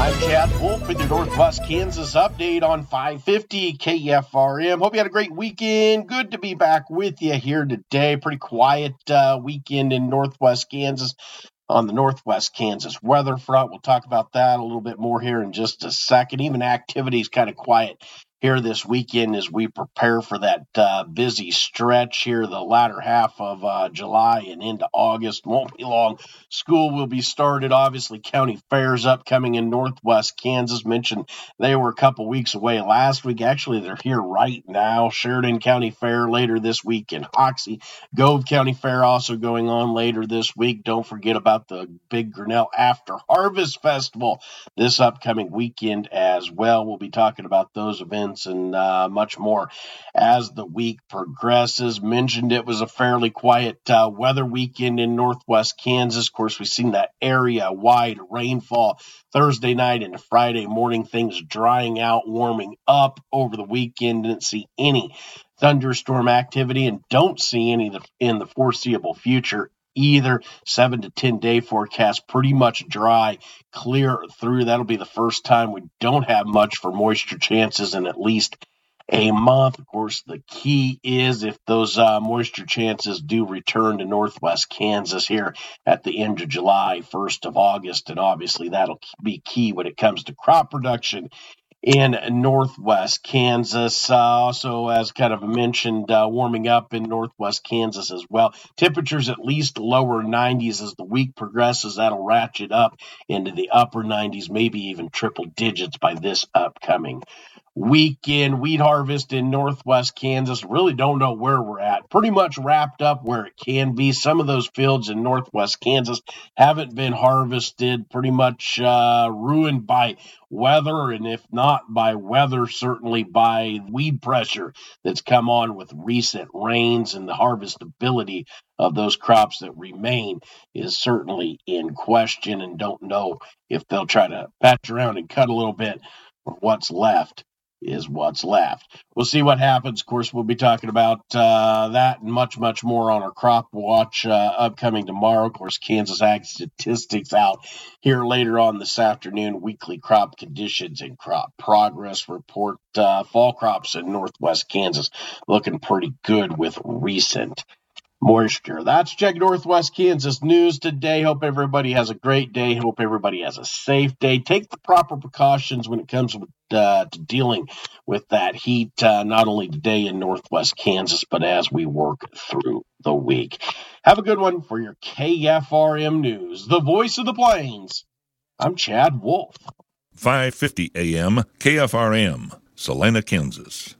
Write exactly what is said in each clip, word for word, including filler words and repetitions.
I'm Chad Wolf with your Northwest Kansas update on five fifty K F R M. Hope you had a great weekend. Good to be back with you here today. Pretty quiet uh, weekend in Northwest Kansas on the Northwest Kansas weather front. We'll talk about that a little bit more here in just a second. Even activity is kind of quiet here this weekend as we prepare for that uh, busy stretch here, the latter half of uh, July and into August. Won't be long. School will be started. Obviously, county fairs upcoming in Northwest Kansas. Mentioned they were a couple weeks away last week. Actually, they're here right now. Sheridan County Fair later this week in Hoxie. Gove County Fair also going on later this week. Don't forget about the Big Grinnell After Harvest Festival this upcoming weekend as well. We'll be talking about those events and uh, much more as the week progresses. Mentioned it was a fairly quiet uh, weather weekend in Northwest Kansas. Of course, we've seen that area-wide rainfall Thursday night into Friday morning. Things drying out, warming up over the weekend. Didn't see any thunderstorm activity and don't see any in the foreseeable future either. Seven to ten day forecast, pretty much dry, clear through. That'll be the first time we don't have much for moisture chances in at least a month. Of course, the key is if those uh, moisture chances do return to Northwest Kansas here at the end of July, first of August, and obviously that'll be key when it comes to crop production in Northwest Kansas. Uh, also, as kind of mentioned, uh, warming up in Northwest Kansas as well. Temperatures at least lower nineties as the week progresses. That'll ratchet up into the upper nineties, maybe even triple digits by this upcoming weekend. Wheat harvest in Northwest Kansas. Really don't know where we're at. Pretty much wrapped up where it can be. Some of those fields in Northwest Kansas haven't been harvested, pretty much uh, ruined by weather, and if not by weather, certainly by weed pressure that's come on with recent rains, and the harvestability of those crops that remain is certainly in question, and don't know if they'll try to patch around and cut a little bit, or what's left is what's left. We'll see what happens. Of course, we'll be talking about uh, that and much, much more on our Crop Watch uh, upcoming tomorrow. Of course, Kansas Ag Statistics out here later on this afternoon. Weekly crop conditions and crop progress report. Uh, fall crops in Northwest Kansas looking pretty good with recent moisture. That's Check Northwest Kansas News today. Hope everybody has a great day. Hope everybody has a safe day. Take the proper precautions when it comes with, uh, to dealing with that heat, uh, not only today in Northwest Kansas, but as we work through the week. Have a good one for your K F R M News, the voice of the plains. I'm Chad Wolf. five fifty A M K F R M, Salina, Kansas.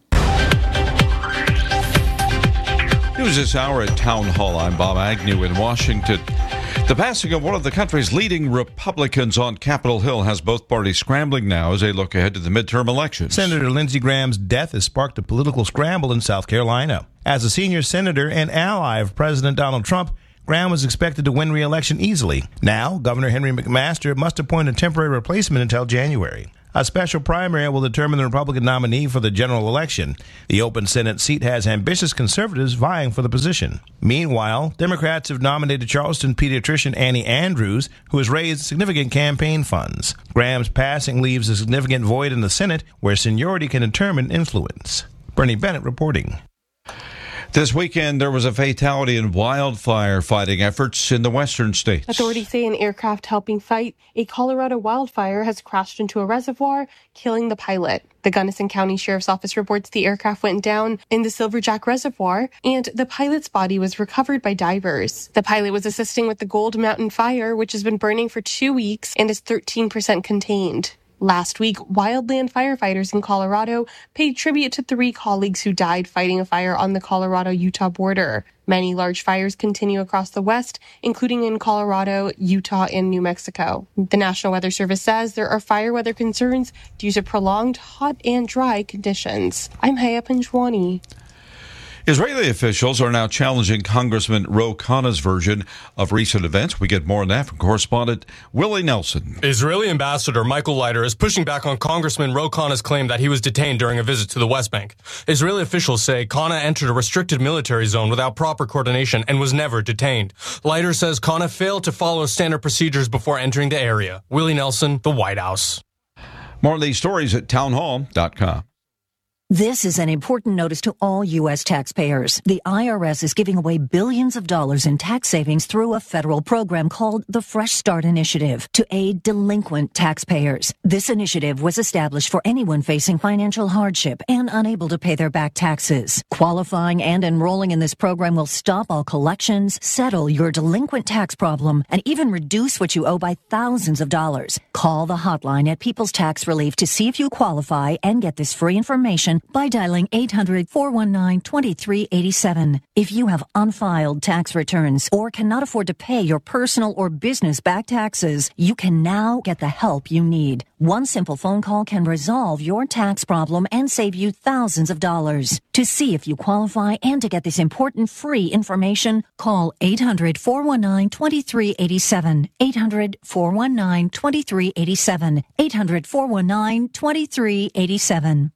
News this hour at Town Hall. I'm Bob Agnew in Washington. The passing of one of the country's leading Republicans on Capitol Hill has both parties scrambling now as they look ahead to the midterm elections. Senator Lindsey Graham's death has sparked a political scramble in South Carolina. As a senior senator and ally of President Donald Trump, Graham was expected to win re-election easily. Now, Governor Henry McMaster must appoint a temporary replacement until January. A special primary will determine the Republican nominee for the general election. The open Senate seat has ambitious conservatives vying for the position. Meanwhile, Democrats have nominated Charleston pediatrician Annie Andrews, who has raised significant campaign funds. Graham's passing leaves a significant void in the Senate, where seniority can determine influence. Bernie Bennett reporting. This weekend, there was a fatality in wildfire fighting efforts in the western states. Authorities say an aircraft helping fight a Colorado wildfire has crashed into a reservoir, killing the pilot. The Gunnison County Sheriff's Office reports the aircraft went down in the Silverjack Reservoir, and the pilot's body was recovered by divers. The pilot was assisting with the Gold Mountain Fire, which has been burning for two weeks and is thirteen percent contained. Last week, wildland firefighters in Colorado paid tribute to three colleagues who died fighting a fire on the Colorado-Utah border. Many large fires continue across the West, including in Colorado, Utah, and New Mexico. The National Weather Service says there are fire weather concerns due to prolonged hot and dry conditions. I'm Haya Panjwani. Israeli officials are now challenging Congressman Ro Khanna's version of recent events. We get more on that from correspondent Willie Nelson. Israeli Ambassador Michael Leiter is pushing back on Congressman Ro Khanna's claim that he was detained during a visit to the West Bank. Israeli officials say Khanna entered a restricted military zone without proper coordination and was never detained. Leiter says Khanna failed to follow standard procedures before entering the area. Willie Nelson, the White House. More of these stories at townhall dot com. This is an important notice to all U S taxpayers. The I R S is giving away billions of dollars in tax savings through a federal program called the Fresh Start Initiative to aid delinquent taxpayers. This initiative was established for anyone facing financial hardship and unable to pay their back taxes. Qualifying and enrolling in this program will stop all collections, settle your delinquent tax problem, and even reduce what you owe by thousands of dollars. Call the hotline at People's Tax Relief to see if you qualify and get this free information by dialing eight hundred, four one nine, two three eight seven. If you have unfiled tax returns or cannot afford to pay your personal or business back taxes, you can now get the help you need. One simple phone call can resolve your tax problem and save you thousands of dollars. To see if you qualify and to get this important free information, call eight hundred, four one nine, two three eight seven. eight hundred, four one nine, two three eight seven. eight hundred, four one nine, two three eight seven.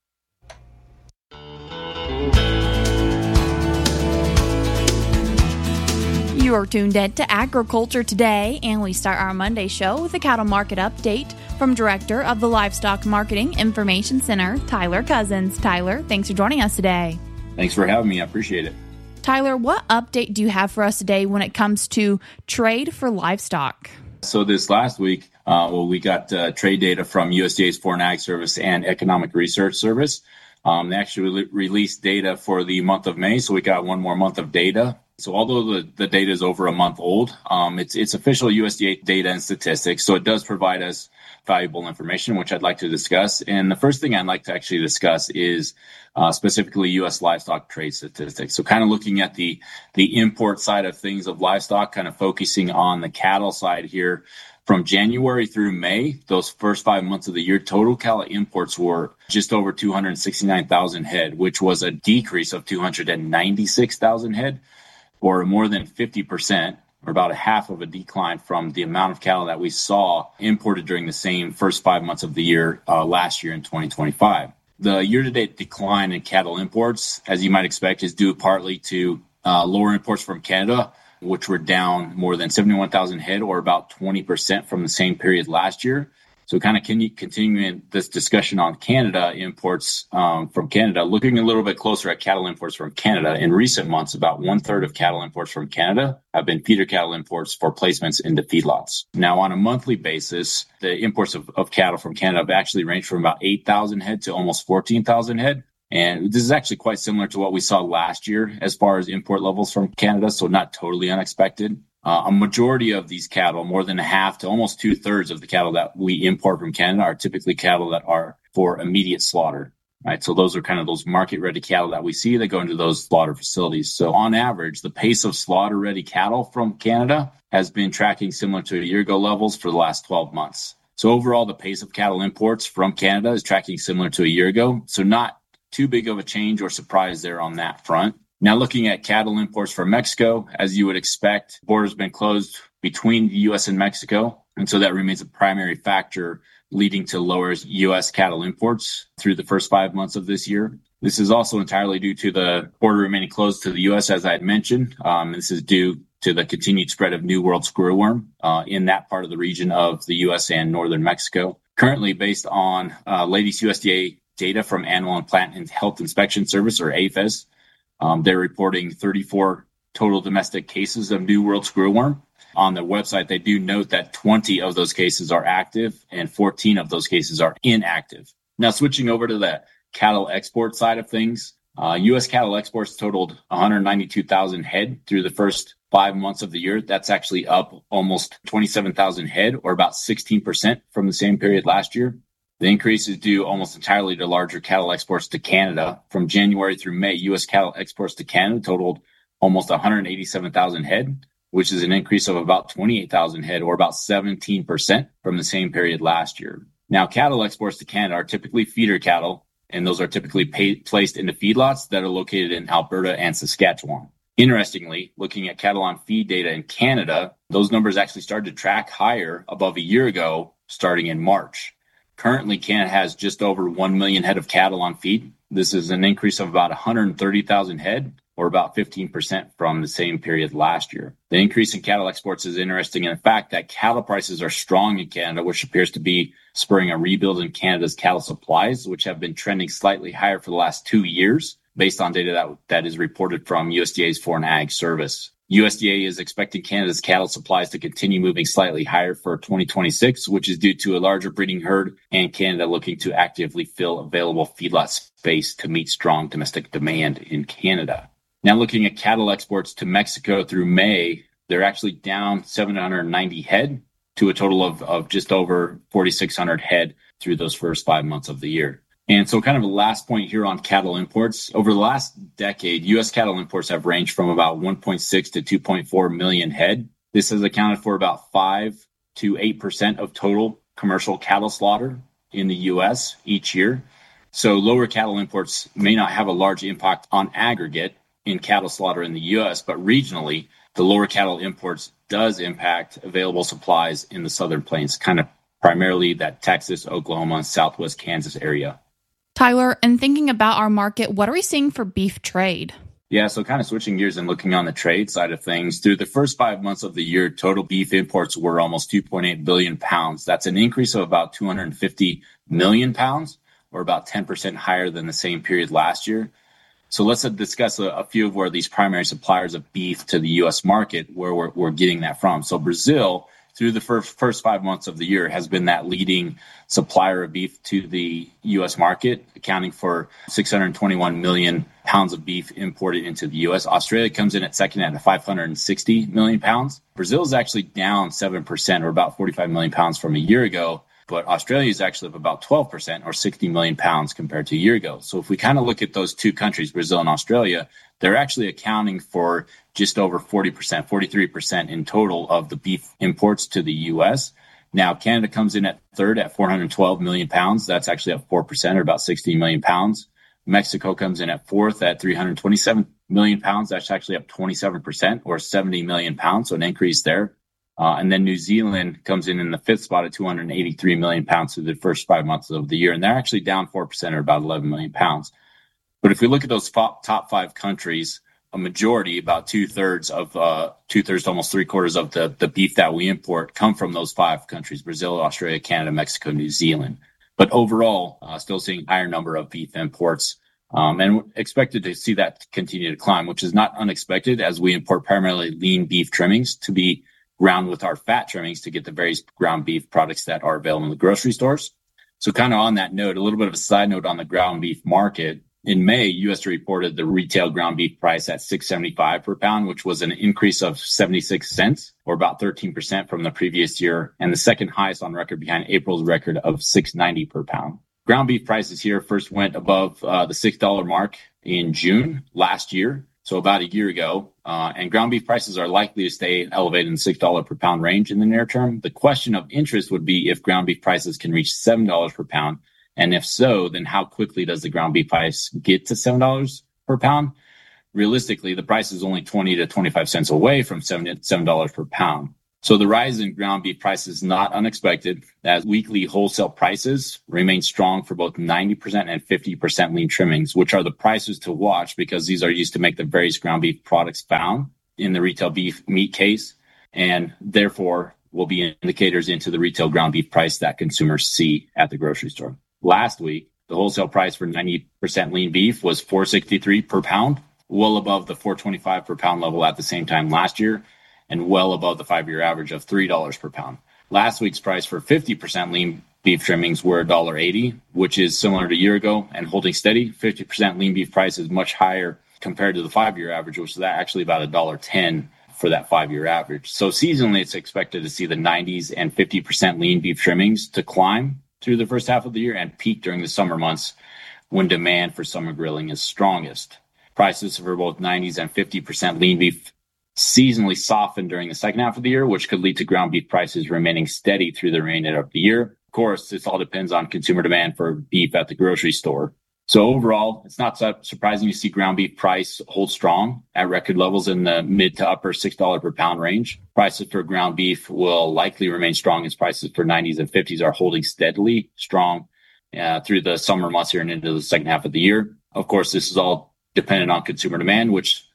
You are tuned in to Agriculture Today, and we start our Monday show with a cattle market update from Director of the Livestock Marketing Information Center, Tyler Cousins. Tyler, thanks for joining us today. Thanks for having me. I appreciate it. Tyler, what update do you have for us today when it comes to trade for livestock? So this last week, uh, well, we got uh, trade data from U S D A's Foreign Ag Service and Economic Research Service. Um, they actually re- released data for the month of May, so we got one more month of data. So although the, the data is over a month old, um, it's it's official U S D A data and statistics, so it does provide us valuable information, which I'd like to discuss. And the first thing I'd like to actually discuss is uh, specifically U S livestock trade statistics. So kind of looking at the the import side of things of livestock, kind of focusing on the cattle side here. From January through May, those first five months of the year, total cattle imports were just over two hundred sixty-nine thousand head, which was a decrease of two hundred ninety-six thousand head, or more than fifty percent, or about a half of a decline from the amount of cattle that we saw imported during the same first five months of the year uh, last year in twenty twenty-five. The year-to-date decline in cattle imports, as you might expect, is due partly to uh, lower imports from Canada, which were down more than seventy-one thousand head, or about twenty percent from the same period last year. So kind of continuing this discussion on Canada imports um, from Canada, looking a little bit closer at cattle imports from Canada. In recent months, about one third of cattle imports from Canada have been feeder cattle imports for placements into feedlots. Now, on a monthly basis, the imports of, of cattle from Canada have actually ranged from about eight thousand head to almost fourteen thousand head. And this is actually quite similar to what we saw last year as far as import levels from Canada, so not totally unexpected. Uh, a majority of these cattle, more than half to almost two thirds of the cattle that we import from Canada, are typically cattle that are for immediate slaughter, right? So those are kind of those market ready cattle that we see that go into those slaughter facilities. So on average, the pace of slaughter ready cattle from Canada has been tracking similar to a year ago levels for the last twelve months. So overall, the pace of cattle imports from Canada is tracking similar to a year ago. So not too big of a change or surprise there on that front. Now, looking at cattle imports from Mexico, as you would expect, the border's been closed between the U S and Mexico, and so that remains a primary factor leading to lower U S cattle imports through the first five months of this year. This is also entirely due to the border remaining closed to the U S, as I had mentioned. Um, this is due to the continued spread of New World screwworm uh, in that part of the region of the U S and northern Mexico. Currently, based on uh, latest U S D A data from Animal and Plant Health Inspection Service, or A P H I S, Um, they're reporting thirty-four total domestic cases of New World screwworm. On their website, they do note that twenty of those cases are active and fourteen of those cases are inactive. Now, switching over to the cattle export side of things, uh, U S cattle exports totaled one hundred ninety-two thousand head through the first five months of the year. That's actually up almost twenty-seven thousand head, or about sixteen percent from the same period last year. The increase is due almost entirely to larger cattle exports to Canada. From January through May, U S cattle exports to Canada totaled almost one hundred eighty-seven thousand head, which is an increase of about twenty-eight thousand head, or about seventeen percent from the same period last year. Now, cattle exports to Canada are typically feeder cattle, and those are typically pay- placed into feedlots that are located in Alberta and Saskatchewan. Interestingly, looking at cattle on feed data in Canada, those numbers actually started to track higher above a year ago, starting in March. Currently, Canada has just over one million head of cattle on feed. This is an increase of about one hundred thirty thousand head, or about fifteen percent from the same period last year. The increase in cattle exports is interesting in the fact that cattle prices are strong in Canada, which appears to be spurring a rebuild in Canada's cattle supplies, which have been trending slightly higher for the last two years, based on data that, that is reported from U S D A's Foreign Ag Service. U S D A is expecting Canada's cattle supplies to continue moving slightly higher for twenty twenty-six, which is due to a larger breeding herd and Canada looking to actively fill available feedlot space to meet strong domestic demand in Canada. Now looking at cattle exports to Mexico through May, they're actually down seven hundred ninety head to a total of, of just over forty-six hundred head through those first five months of the year. And so kind of the last point here on cattle imports. Over the last decade, U S cattle imports have ranged from about one point six to two point four million head. This has accounted for about five to eight percent of total commercial cattle slaughter in the U S each year. So lower cattle imports may not have a large impact on aggregate in cattle slaughter in the U S, but regionally, the lower cattle imports does impact available supplies in the Southern Plains, kind of primarily that Texas, Oklahoma, and Southwest Kansas area. Tyler, and thinking about our market, what are we seeing for beef trade? Yeah, so kind of switching gears and looking on the trade side of things, through the first five months of the year, total beef imports were almost two point eight billion pounds. That's an increase of about two hundred fifty million pounds, or about ten percent higher than the same period last year. So let's discuss a, a few of where these primary suppliers of beef to the U S market, where we're, we're getting that from. So Brazil, through the first, first five months of the year, has been that leading supplier of beef to the U S market, accounting for six hundred twenty-one million pounds of beef imported into the U S. Australia comes in at second at five hundred sixty million pounds. Brazil is actually down seven percent, or about forty-five million pounds from a year ago. But Australia is actually up about twelve percent, or sixty million pounds compared to a year ago. So if we kind of look at those two countries, Brazil and Australia, they're actually accounting for just over forty percent, forty-three percent in total of the beef imports to the U S. Now, Canada comes in at third at four hundred twelve million pounds. That's actually up four percent, or about sixteen million pounds. Mexico comes in at fourth at three hundred twenty-seven million pounds. That's actually up twenty-seven percent, or seventy million pounds. So an increase there. Uh, and then New Zealand comes in in the fifth spot at two hundred eighty-three million pounds through the first five months of the year. And they're actually down four percent, or about eleven million pounds. But if we look at those f- top five countries, a majority, about two thirds of, uh, two thirds to almost three quarters of the, the beef that we import come from those five countries: Brazil, Australia, Canada, Mexico, New Zealand. But overall, uh, still seeing higher number of beef imports, um, and expected to see that continue to climb, which is not unexpected, as we import primarily lean beef trimmings to be ground with our fat trimmings to get the various ground beef products that are available in the grocery stores. So kind of on that note, a little bit of a side note on the ground beef market. In May, U S reported the retail ground beef price at six seventy-five per pound, which was an increase of seventy-six cents, or about thirteen percent from the previous year, and the second highest on record behind April's record of six ninety per pound. Ground beef prices here first went above uh, the six dollars mark in June last year, so about a year ago, uh, and ground beef prices are likely to stay elevated in the six dollars per pound range in the near term. The question of interest would be if ground beef prices can reach seven dollars per pound, and if so, then how quickly does the ground beef price get to seven dollars per pound? Realistically, the price is only twenty to twenty-five cents away from seven dollars per pound. So the rise in ground beef prices is not unexpected, as weekly wholesale prices remain strong for both ninety percent and fifty percent lean trimmings, which are the prices to watch because these are used to make the various ground beef products found in the retail beef meat case, and therefore will be indicators into the retail ground beef price that consumers see at the grocery store. Last week, the wholesale price for ninety percent lean beef was four sixty-three per pound, well above the four twenty-five per pound level at the same time last year, and well above the five-year average of three dollars per pound. Last week's price for fifty percent lean beef trimmings were one dollar eighty, which is similar to a year ago and holding steady. fifty percent lean beef price is much higher compared to the five-year average, which is actually about one dollar ten for that five-year average. So seasonally, it's expected to see the nineties and fifty percent lean beef trimmings to climb through the first half of the year and peak during the summer months when demand for summer grilling is strongest. Prices for both nineties and fifty percent lean beef seasonally soften during the second half of the year, which could lead to ground beef prices remaining steady through the remainder of the year. Of course, this all depends on consumer demand for beef at the grocery store. So overall, it's not surprising to see ground beef price hold strong at record levels in the mid to upper six dollars per pound range. Prices for ground beef will likely remain strong as prices for nineties and fifties are holding steadily strong uh, through the summer months here and into the second half of the year. Of course, this is all dependent on consumer demand, which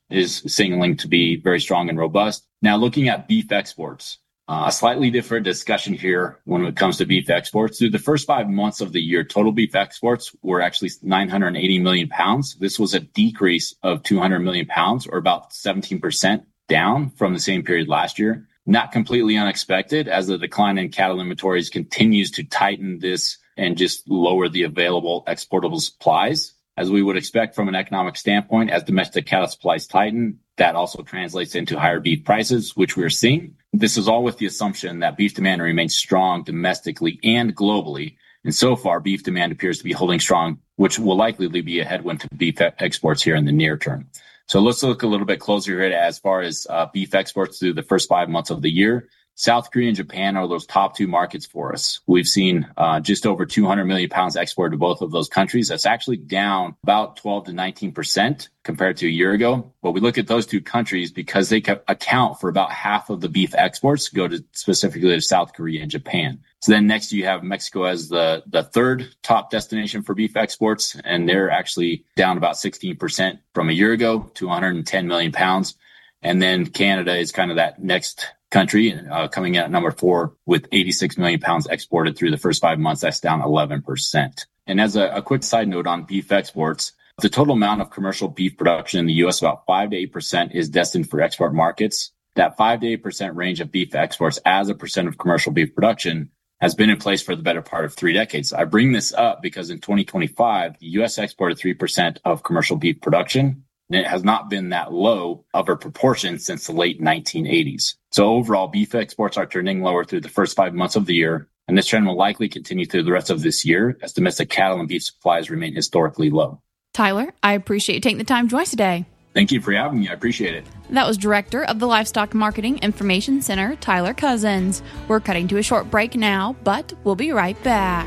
is signaling to be very strong and robust. Now, looking at beef exports, uh, a slightly different discussion here when it comes to beef exports. Through the first five months of the year, total beef exports were actually nine hundred eighty million pounds. This was a decrease of two hundred million pounds, or about seventeen percent down from the same period last year. Not completely unexpected, as the decline in cattle inventories continues to tighten this and just lower the available exportable supplies. As we would expect from an economic standpoint, as domestic cattle supplies tighten, that also translates into higher beef prices, which we're seeing. This is all with the assumption that beef demand remains strong domestically and globally. And so far, beef demand appears to be holding strong, which will likely be a headwind to beef exports here in the near term. So let's look a little bit closer here as far as uh, beef exports through the first five months of the year. South Korea and Japan are those top two markets for us. We've seen uh, just over two hundred million pounds exported to both of those countries. That's actually down about twelve to nineteen percent compared to a year ago. But we look at those two countries because they account for about half of the beef exports go to specifically to South Korea and Japan. So then next you have Mexico as the, the third top destination for beef exports, and they're actually down about sixteen percent from a year ago to one hundred ten million pounds. And then Canada is kind of that next country, uh, coming in at number four with eighty-six million pounds exported through the first five months. That's down eleven percent. And as a, a quick side note on beef exports, the total amount of commercial beef production in the U S, about five to eight percent, is destined for export markets. That five to eight percent range of beef exports as a percent of commercial beef production has been in place for the better part of three decades. I bring this up because in twenty twenty-five, the U S exported three percent of commercial beef production. And it has not been that low of a proportion since the late nineteen eighties. So overall, beef exports are trending lower through the first five months of the year, and this trend will likely continue through the rest of this year as domestic cattle and beef supplies remain historically low. Tyler, I appreciate you taking the time to join us today. Thank you for having me. I appreciate it. That was Director of the Livestock Marketing Information Center, Tyler Cousins. We're cutting to a short break now, but we'll be right back.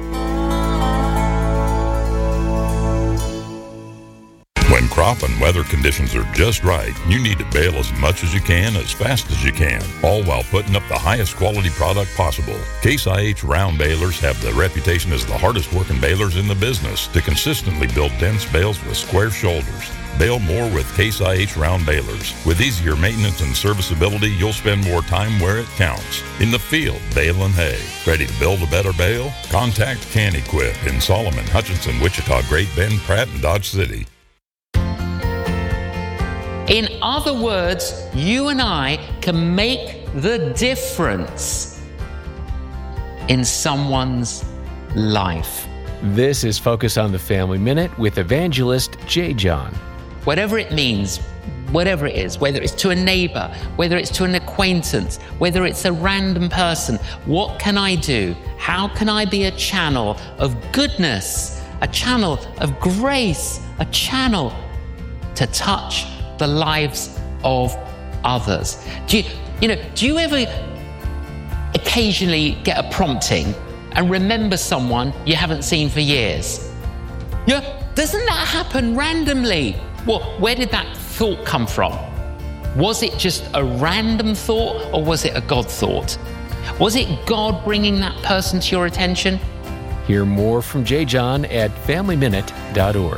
When crop and weather conditions are just right, you need to bale as much as you can, as fast as you can, all while putting up the highest quality product possible. Case I H round balers have the reputation as the hardest working balers in the business to consistently build dense bales with square shoulders. Bale more with Case I H round balers. With easier maintenance and serviceability, you'll spend more time where it counts. In the field, baling hay. Ready to build a better bale? Contact CanEquip in Solomon, Hutchinson, Wichita, Great Bend, Pratt, and Dodge City. In other words, you and I can make the difference in someone's life. This is Focus on the Family Minute with evangelist J. John. Whatever it means, whatever it is, whether it's to a neighbor, whether it's to an acquaintance, whether it's a random person, what can I do? How can I be a channel of goodness, a channel of grace, a channel to touch the lives of others? Do you, you know, do you ever occasionally get a prompting and remember someone you haven't seen for years? Yeah, doesn't that happen randomly? Well, where did that thought come from? Was it just a random thought, or was it a God thought? Was it God bringing that person to your attention? Hear more from J. John at family minute dot org.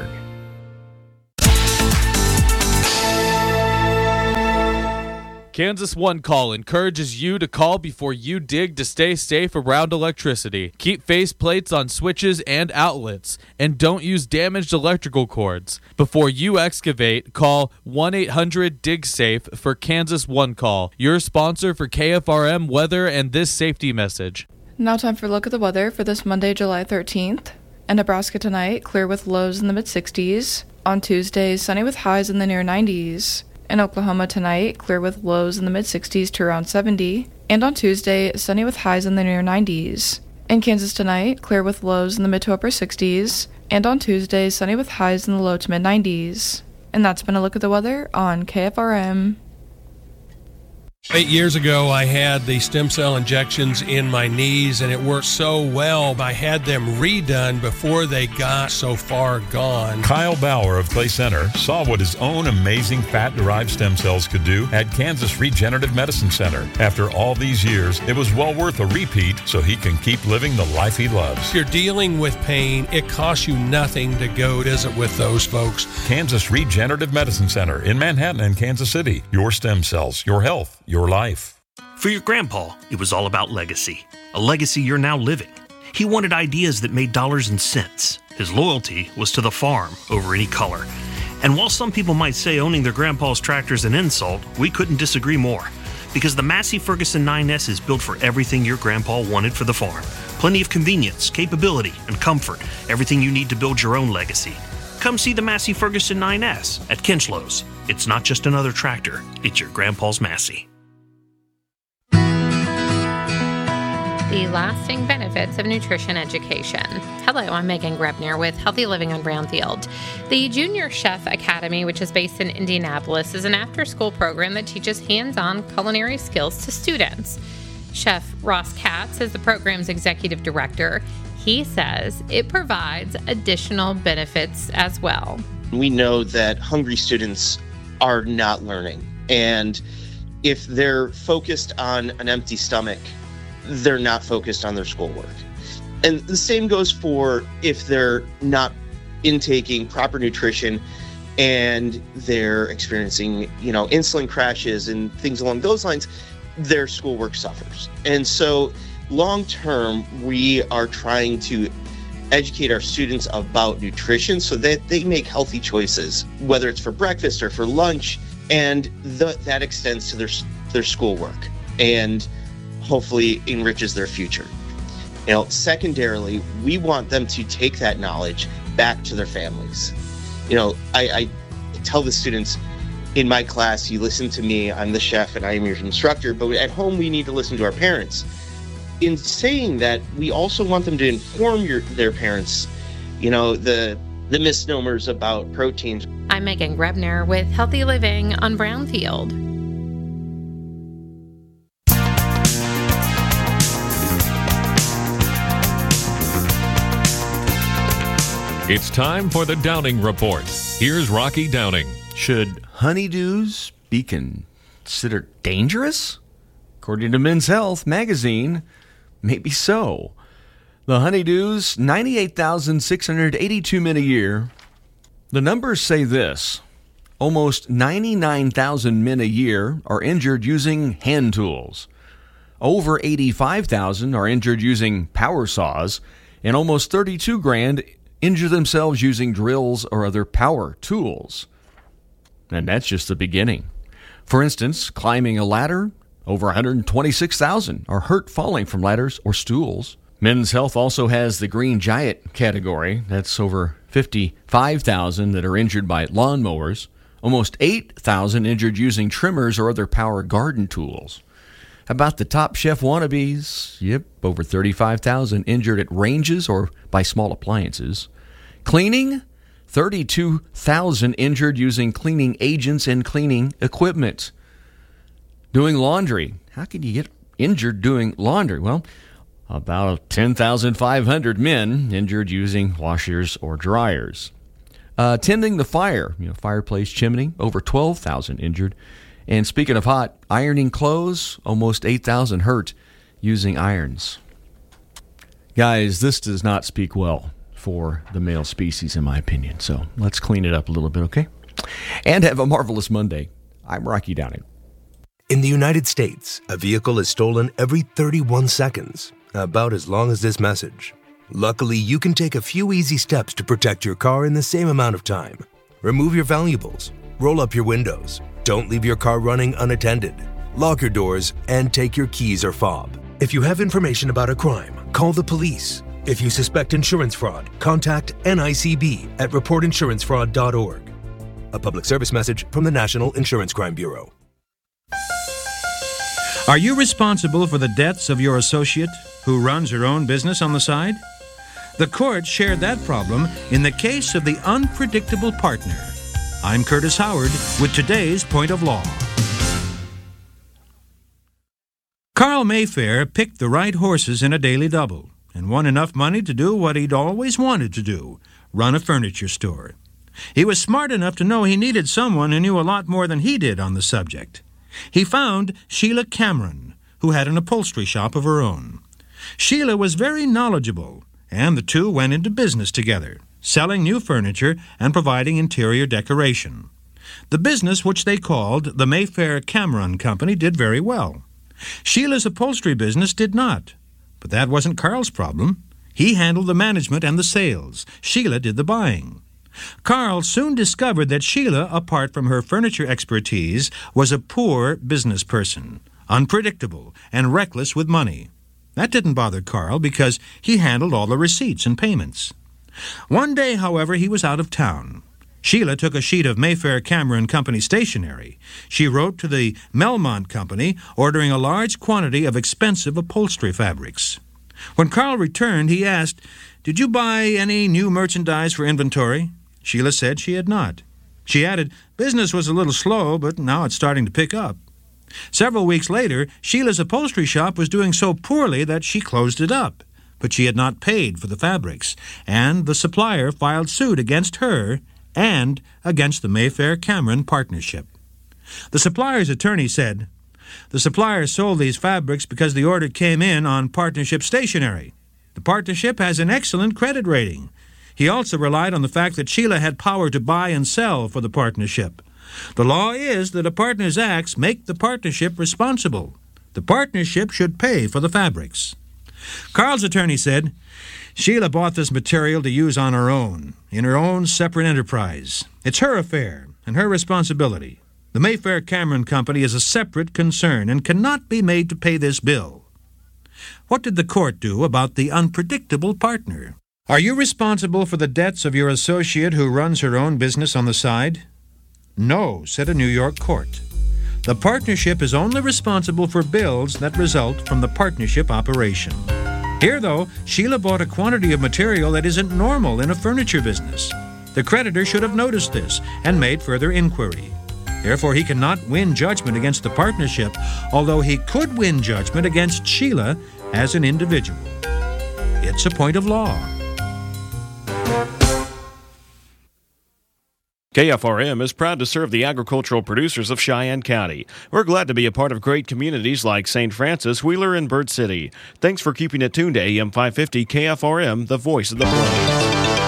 Kansas One Call encourages you to call before you dig to stay safe around electricity. Keep faceplates on switches and outlets, and don't use damaged electrical cords. Before you excavate, call one eight hundred dig safe for Kansas One Call, your sponsor for K F R M weather and this safety message. Now time for a look at the weather for this Monday, July thirteenth. In Nebraska tonight, clear with lows in the mid-sixties. On Tuesday, sunny with highs in the near nineties. In Oklahoma tonight, clear with lows in the mid-sixties to around seventy. And on Tuesday, sunny with highs in the near nineties. In Kansas tonight, clear with lows in the mid to upper sixties. And on Tuesday, sunny with highs in the low to mid nineties. And that's been a look at the weather on K F R M. Eight years ago, I had the stem cell injections in my knees, and it worked so well. I had them redone before they got so far gone. Kyle Bauer of Clay Center saw what his own amazing fat-derived stem cells could do at Kansas Regenerative Medicine Center. After all these years, it was well worth a repeat so he can keep living the life he loves. If you're dealing with pain, it costs you nothing to go visit with those folks. Kansas Regenerative Medicine Center in Manhattan and Kansas City. Your stem cells, your health, your life. For your grandpa, it was all about legacy. A legacy you're now living. He wanted ideas that made dollars and cents. His loyalty was to the farm over any color. And while some people might say owning their grandpa's tractor is an insult, we couldn't disagree more. Because the Massey Ferguson nine S is built for everything your grandpa wanted for the farm. Plenty of convenience, capability, and comfort. Everything you need to build your own legacy. Come see the Massey Ferguson nine S at Kinchlows. It's not just another tractor, it's your grandpa's Massey. The lasting benefits of nutrition education. Hello, I'm Megan Grebner with Healthy Living on Brownfield. The Junior Chef Academy, which is based in Indianapolis, is an after-school program that teaches hands-on culinary skills to students. Chef Ross Katz is the program's executive director. He says it provides additional benefits as well. We know that hungry students are not learning, and if they're focused on an empty stomach, they're not focused on their schoolwork. And the same goes for if they're not intaking proper nutrition and they're experiencing, you know, insulin crashes and things along those lines, their schoolwork suffers. And so long term, we are trying to educate our students about nutrition so that they make healthy choices, whether it's for breakfast or for lunch, and the, that extends to their their schoolwork and hopefully enriches their future. You know, secondarily, we want them to take that knowledge back to their families. You know, I, I tell the students in my class, you listen to me, I'm the chef and I am your instructor, but at home we need to listen to our parents. In saying that, we also want them to inform your, their parents, you know, the the misnomers about proteins. I'm Megan Grebner with Healthy Living on Brownfield. It's time for the Downing Report. Here's Rocky Downing. Should honeydews be considered dangerous? According to Men's Health magazine, maybe so. The honeydews, ninety-eight thousand six hundred eighty-two men a year. The numbers say this. Almost ninety-nine thousand men a year are injured using hand tools. Over eighty-five thousand are injured using power saws, and almost thirty-two grand injure themselves using drills or other power tools. And that's just the beginning. For instance, climbing a ladder, over one hundred twenty-six thousand are hurt falling from ladders or stools. Men's Health also has the Green Giant category. That's over fifty-five thousand that are injured by lawnmowers, almost eight thousand injured using trimmers or other power garden tools. How about the Top Chef wannabes? Yep, over thirty-five thousand injured at ranges or by small appliances. Cleaning? thirty-two thousand injured using cleaning agents and cleaning equipment. Doing laundry. How can you get injured doing laundry? Well, about ten thousand five hundred men injured using washers or dryers. Uh, tending the fire, you know, fireplace chimney, over twelve thousand injured. And speaking of hot, ironing clothes, almost eight thousand hurt using irons. Guys, this does not speak well for the male species, in my opinion. So let's clean it up a little bit, okay? And have a marvelous Monday. I'm Rocky Downing. In the United States, a vehicle is stolen every thirty-one seconds, about as long as this message. Luckily, you can take a few easy steps to protect your car in the same amount of time. Remove your valuables, roll up your windows, don't leave your car running unattended, lock your doors, and take your keys or fob. If you have information about a crime, call the police. If you suspect insurance fraud, contact N I C B at report insurance fraud dot org. A public service message from the National Insurance Crime Bureau. Are you responsible for the deaths of your associate who runs her own business on the side? The court shared that problem in the case of the unpredictable partner. I'm Curtis Howard with today's Point of Law. Carl Mayfair picked the right horses in a daily double and won enough money to do what he'd always wanted to do, run a furniture store. He was smart enough to know he needed someone who knew a lot more than he did on the subject. He found Sheila Cameron, who had an upholstery shop of her own. Sheila was very knowledgeable, and the two went into business together, selling new furniture and providing interior decoration. The business, which they called the Mayfair Cameron Company, did very well. Sheila's upholstery business did not, but that wasn't Carl's problem. He handled the management and the sales. Sheila did the buying. Carl soon discovered that Sheila, apart from her furniture expertise, was a poor business person, unpredictable and reckless with money. That didn't bother Carl because he handled all the receipts and payments. One day, however, he was out of town. Sheila took a sheet of Mayfair Cameron Company stationery. She wrote to the Melmont Company, ordering a large quantity of expensive upholstery fabrics. When Carl returned, he asked, "Did you buy any new merchandise for inventory?" Sheila said she had not. She added, "Business was a little slow, but now it's starting to pick up." Several weeks later, Sheila's upholstery shop was doing so poorly that she closed it up. But she had not paid for the fabrics, and the supplier filed suit against her and against the Mayfair Cameron partnership. The supplier's attorney said, "The supplier sold these fabrics because the order came in on partnership stationery. The partnership has an excellent credit rating. He also relied on the fact that Sheila had power to buy and sell for the partnership. The law is that a partner's acts make the partnership responsible. The partnership should pay for the fabrics." Carl's attorney said, "Sheila bought this material to use on her own, in her own separate enterprise. It's her affair and her responsibility. The Mayfair Cameron Company is a separate concern and cannot be made to pay this bill." What did the court do about the unpredictable partner? Are you responsible for the debts of your associate who runs her own business on the side? No, said a New York court. The partnership is only responsible for bills that result from the partnership operation. Here, though, Sheila bought a quantity of material that isn't normal in a furniture business. The creditor should have noticed this and made further inquiry. Therefore, he cannot win judgment against the partnership, although he could win judgment against Sheila as an individual. It's a point of law. K F R M is proud to serve the agricultural producers of Cheyenne County. We're glad to be a part of great communities like Saint Francis, Wheeler, and Bird City. Thanks for keeping it tuned to A M five fifty K F R M, the voice of the plains.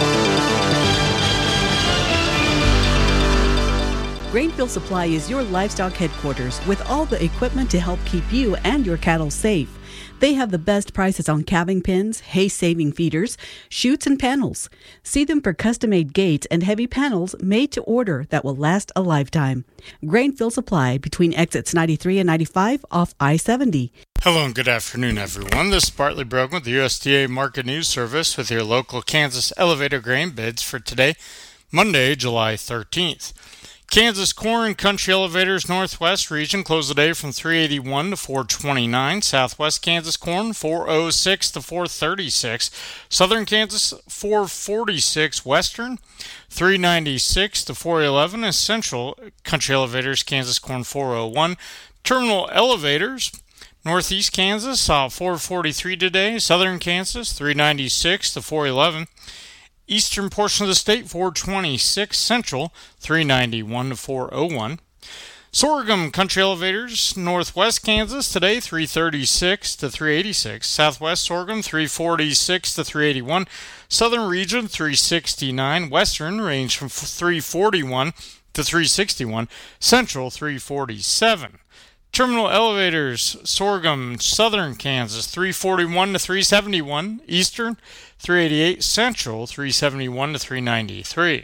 Grainfield Supply is your livestock headquarters with all the equipment to help keep you and your cattle safe. They have the best prices on calving pins, hay-saving feeders, chutes, and panels. See them for custom-made gates and heavy panels made to order that will last a lifetime. Grainfield Supply between exits ninety-three and ninety-five off I seventy. Hello and good afternoon, everyone. This is Bartley Brogan with the U S D A Market News Service with your local Kansas elevator grain bids for today, Monday, July thirteenth. Kansas corn country elevators northwest region closed the day from three eighty-one to four twenty-nine. Southwest Kansas corn four oh six to four thirty-six. Southern Kansas four forty-six. Western three ninety-six to four eleven. And central country elevators Kansas corn four oh one. Terminal elevators northeast Kansas saw four forty-three today. Southern Kansas three ninety-six to four eleven. Eastern portion of the state, four twenty-six. Central, three ninety-one to four oh one. Sorghum country elevators, northwest Kansas, today, three thirty-six to three eighty-six. Southwest sorghum, three forty-six to three eighty-one. Southern region, three sixty-nine. Western range from three forty-one to three sixty-one. Central, three forty-seven. Terminal elevators, sorghum, southern Kansas, three forty-one to three seventy-one. Eastern, three eighty-eight. Central, three seventy-one to three ninety-three.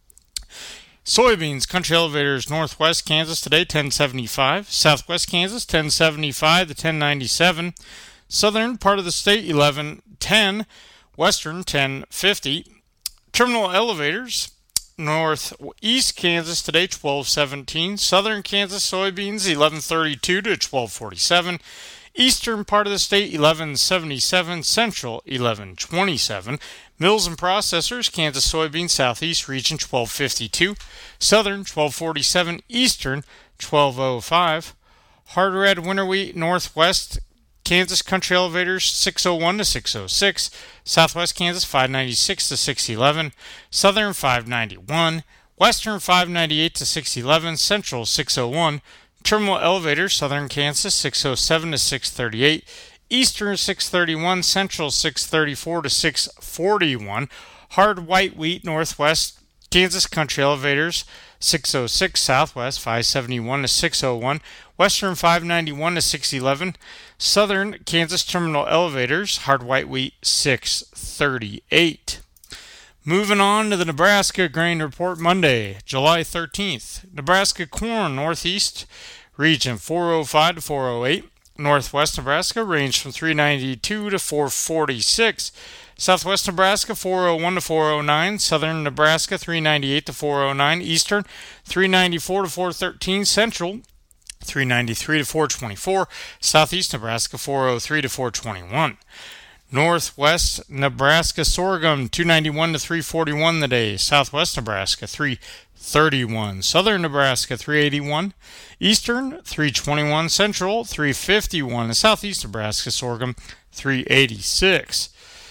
Soybeans, country elevators, northwest Kansas, today, ten seventy-five. Southwest Kansas, ten seventy-five to ten ninety-seven. Southern part of the state, eleven ten. Western, ten fifty. Terminal elevators, northeast Kansas today, twelve seventeen. Southern Kansas soybeans, eleven thirty-two to twelve forty-seven. Eastern part of the state, eleven seventy-seven. Central, eleven twenty-seven. Mills and processors, Kansas soybeans, southeast region, twelve fifty-two. Southern, twelve forty-seven. Eastern, twelve oh five. Hard red winter wheat, northwest Kansas Country Elevators six oh one to six oh six, Southwest Kansas five ninety-six to six eleven, Southern five ninety-one, Western five ninety-eight to six eleven, Central six oh one, Terminal Elevators Southern Kansas six oh seven to six thirty-eight, Eastern six thirty-one, Central six thirty-four to six forty-one, Hard White Wheat Northwest Kansas Country Elevators six oh six, Southwest five seventy-one to six oh one, Western five ninety-one to six eleven, Southern Kansas Terminal Elevators Hard White Wheat six thirty-eight. Moving on to the Nebraska Grain Report Monday, July thirteenth. Nebraska corn Northeast region four oh five to four oh eight. Northwest Nebraska range from three ninety-two to four forty-six. Southwest Nebraska four oh one to four oh nine. Southern Nebraska three ninety-eight to four oh nine. Eastern three ninety-four to four thirteen. Central three ninety-three to four twenty-four. Southeast Nebraska four oh three to four twenty-one. Northwest Nebraska sorghum two ninety-one to three forty-one the day. Southwest Nebraska three thirty-one. Southern Nebraska three eighty-one. Eastern three twenty-one. Central three fifty-one. And Southeast Nebraska sorghum three eighty-six.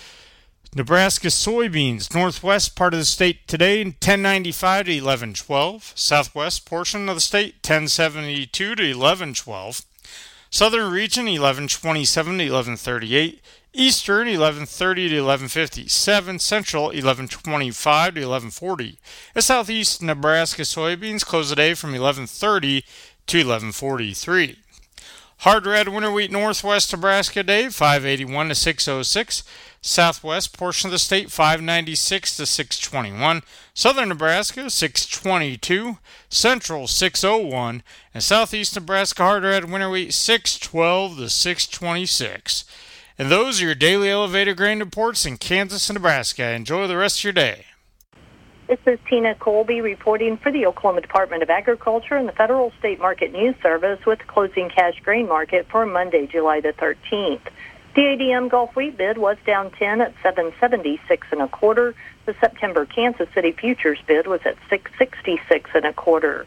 Nebraska soybeans, northwest part of the state today, ten ninety-five to eleven twelve. Southwest portion of the state, ten seventy-two to eleven twelve. Southern region, eleven twenty-seven to eleven thirty-eight. Eastern, eleven thirty to eleven fifty-seven. Central, eleven twenty-five to eleven forty. The Southeast Nebraska soybeans close the day from eleven thirty to eleven forty-three. Hard red winter wheat northwest Nebraska day, five eighty-one to six oh six. Southwest portion of the state, five ninety-six to six twenty-one. Southern Nebraska, six twenty-two. Central, six oh one. And Southeast Nebraska hard red winter wheat, six twelve to six twenty-six. And those are your daily elevator grain reports in Kansas and Nebraska. Enjoy the rest of your day. This is Tina Colby reporting for the Oklahoma Department of Agriculture and the Federal State Market News Service with the closing cash grain market for Monday, July the thirteenth. The A D M Gulf wheat bid was down ten at seven seventy-six and a quarter. The September Kansas City futures bid was at six sixty-six and a quarter.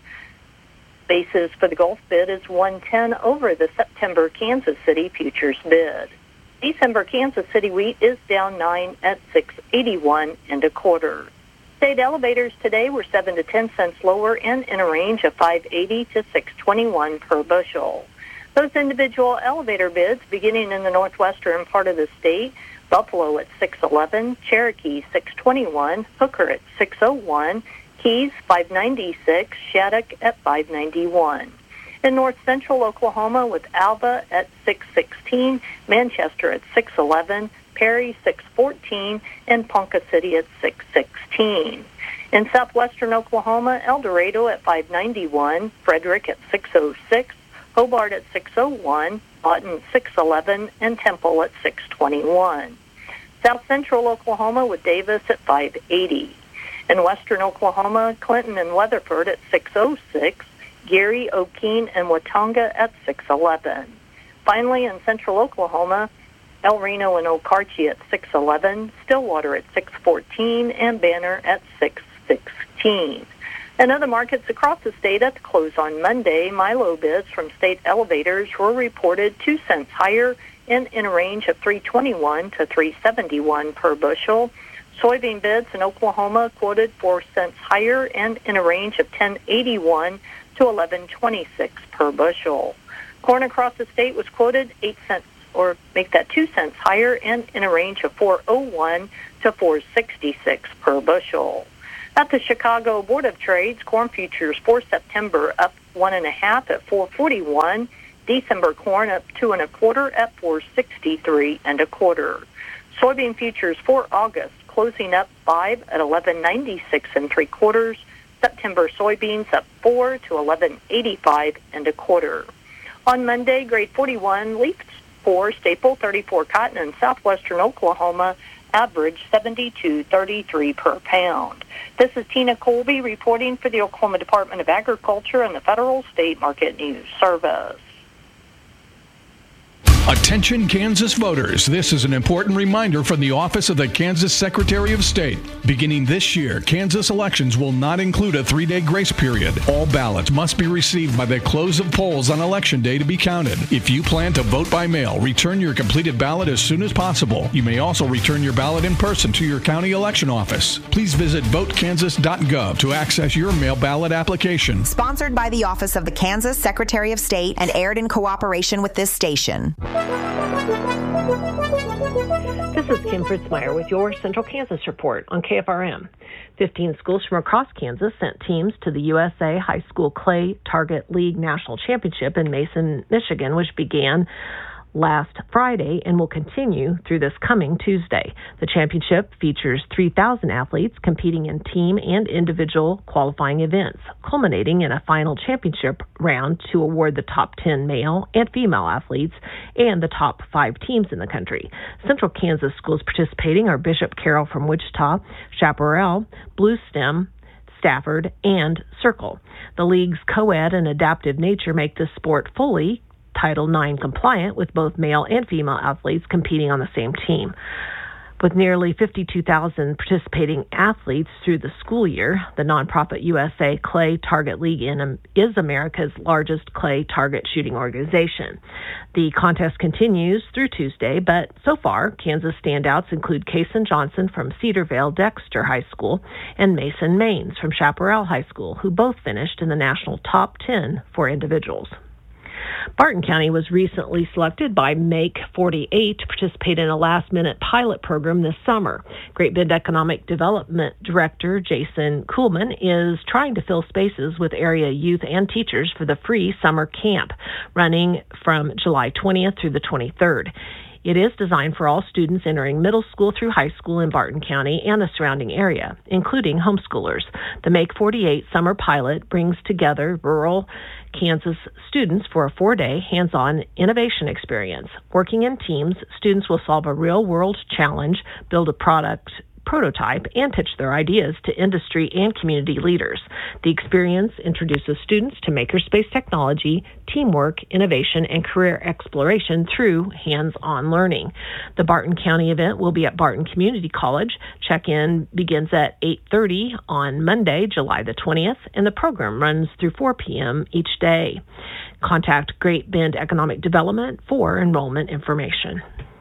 Basis for the Gulf bid is one ten over the September Kansas City futures bid. December Kansas City wheat is down nine at six eighty-one and a quarter. State elevators today were seven to ten cents lower and in a range of five eighty to six twenty-one per bushel. Those individual elevator bids beginning in the northwestern part of the state, Buffalo at six eleven, Cherokee six twenty-one, Hooker at six oh one, Keys five ninety-six, Shattuck at five ninety-one. In north central Oklahoma with Alva at six sixteen, Manchester at six eleven, Perry six fourteen, and Ponca City at six sixteen. In southwestern Oklahoma, El Dorado at five ninety-one, Frederick at six oh six, Hobart at six oh one, Lawton six eleven, and Temple at six twenty-one. South central Oklahoma with Davis at five eighty. In western Oklahoma, Clinton and Weatherford at six oh six, Gary, Okeen, and Watonga at six eleven. Finally, in central Oklahoma, El Reno and Okarche at six eleven, Stillwater at six fourteen, and Banner at six sixteen. In other markets across the state at the close on Monday, Milo bids from state elevators were reported two cents higher and in a range of three twenty-one to three seventy-one per bushel. Soybean bids in Oklahoma quoted four cents higher and in a range of ten eighty-one to eleven twenty-six per bushel. Corn across the state was quoted eight cents, or make that two cents higher and in a range of four oh one to four sixty-six per bushel. At the Chicago Board of Trades, corn futures for September up one and a half at four forty-one. December corn up two and a quarter at four sixty-three and a quarter. Soybean futures for August closing up five at eleven ninety-six and three quarters. September soybeans up four to eleven eighty-five and a quarter. On Monday, grade forty-one, leaf four, staple thirty-four cotton in southwestern Oklahoma average seventy-two thirty-three per pound. This is Tina Colby reporting for the Oklahoma Department of Agriculture and the Federal State Market News Service. Attention Kansas voters, this is an important reminder from the Office of the Kansas Secretary of State. Beginning this year, Kansas elections will not include a three-day grace period. All ballots must be received by the close of polls on Election Day to be counted. If you plan to vote by mail, return your completed ballot as soon as possible. You may also return your ballot in person to your county election office. Please visit vote kansas dot gov to access your mail ballot application. Sponsored by the Office of the Kansas Secretary of State and aired in cooperation with this station. This is Kim Fritzmeyer with your Central Kansas Report on K F R M. fifteen schools from across Kansas sent teams to the U S A High School Clay Target League National Championship in Mason, Michigan, which began last Friday and will continue through this coming Tuesday. The championship features three thousand athletes competing in team and individual qualifying events, culminating in a final championship round to award the top ten male and female athletes and the top five teams in the country. Central Kansas schools participating are Bishop Carroll from Wichita, Chaparral, Blue Stem, Stafford, and Circle. The league's co-ed and adaptive nature make this sport fully Title nine compliant, with both male and female athletes competing on the same team. With nearly fifty-two thousand participating athletes through the school year, the nonprofit U S A Clay Target League is America's largest clay target shooting organization. The contest continues through Tuesday, but so far, Kansas standouts include Kason Johnson from Cedarvale Dexter High School and Mason Maines from Chaparral High School, who both finished in the national top ten for individuals. Barton County was recently selected by Make forty-eight to participate in a last-minute pilot program this summer. Great Bend Economic Development Director Jason Kuhlman is trying to fill spaces with area youth and teachers for the free summer camp, running from July twentieth through the twenty-third. It is designed for all students entering middle school through high school in Barton County and the surrounding area, including homeschoolers. The Make forty-eight summer pilot brings together rural Kansas students for a four-day hands-on innovation experience. Working in teams, students will solve a real-world challenge, build a product prototype, and pitch their ideas to industry and community leaders. The experience introduces students to makerspace technology, teamwork, innovation, and career exploration through hands-on learning. The Barton County event will be at Barton Community College. Check-in begins at eight thirty on Monday, July the twentieth, and the program runs through four p.m. each day. Contact Great Bend Economic Development for enrollment information.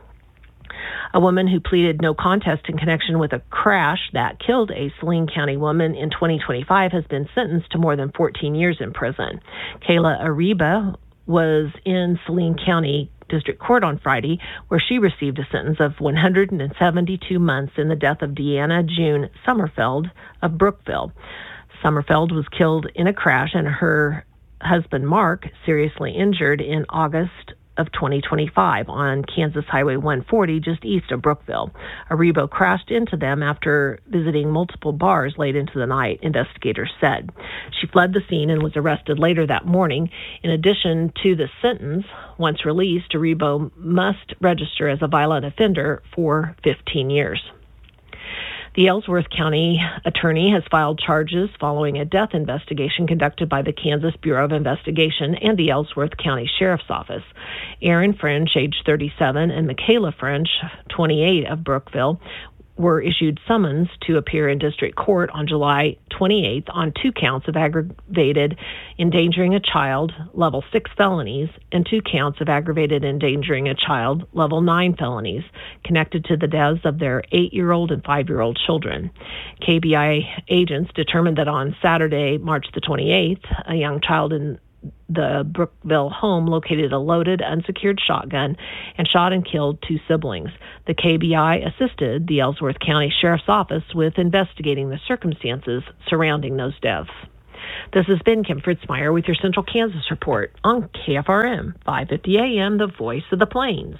A woman who pleaded no contest in connection with a crash that killed a Saline County woman in twenty twenty-five has been sentenced to more than fourteen years in prison. Kayla Ariba was in Saline County District Court on Friday, where she received a sentence of one hundred seventy-two months in the death of Deanna June Summerfeld of Brookville. Summerfeld was killed in a crash, and her husband, Mark, seriously injured in August of twenty twenty-five on Kansas Highway one forty just east of Brookville. Aribo crashed into them after visiting multiple bars late into the night, investigators said. She fled the scene and was arrested later that morning. In addition to the sentence, once released, Aribo must register as a violent offender for fifteen years. The Ellsworth County attorney has filed charges following a death investigation conducted by the Kansas Bureau of Investigation and the Ellsworth County Sheriff's Office. Aaron French, age thirty-seven, and Michaela French, twenty-eight, of Brookville, were issued summons to appear in district court on July twenty-eighth on two counts of aggravated endangering a child, level six felonies, and two counts of aggravated endangering a child, level nine felonies, connected to the deaths of their eight-year-old and five-year-old children. K B I agents determined that on Saturday, March the twenty-eighth, a young child in the Brookville home located a loaded, unsecured shotgun and shot and killed two siblings. The K B I assisted the Ellsworth County Sheriff's Office with investigating the circumstances surrounding those deaths. This has been Kim Fritzmeyer with your Central Kansas Report on K F R M, five fifty A M, the voice of the plains.